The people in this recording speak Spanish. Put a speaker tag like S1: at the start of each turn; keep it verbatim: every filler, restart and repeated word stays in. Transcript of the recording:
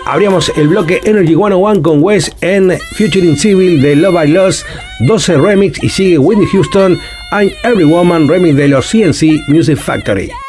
S1: Abríamos el bloque Energy ciento uno con Wes en Futuring Civil de Love I Lost, doce Remix, y sigue Whitney Houston, I'm Every Woman Remix de los C N C Music Factory.